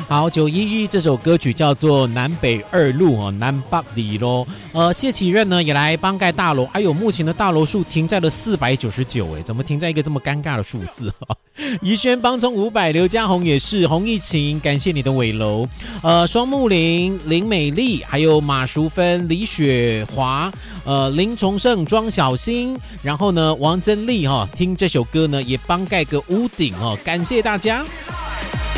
好，911这首歌曲叫做南北二路哦，南北里咯。谢启任呢也来帮盖大楼，哎呦，目前的大楼数停在了499，哎，怎么停在一个这么尴尬的数字哈？宜轩帮冲500，刘家宏也是，洪逸晴，感谢你的尾楼。双木林、林美丽，还有马淑芬、李雪华，林崇盛、庄小新，然后呢王珍丽哈，听这首歌呢也帮盖个屋顶哦，感谢大家。